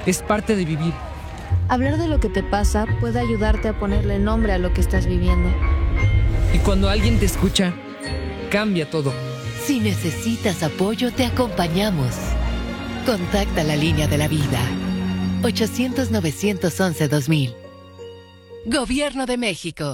Es parte de vivir. Hablar de lo que te pasa puede ayudarte a ponerle nombre a lo que estás viviendo. Y cuando alguien te escucha, cambia todo. Si necesitas apoyo, te acompañamos. Contacta la línea de la vida. 800-911-2000. Gobierno de México.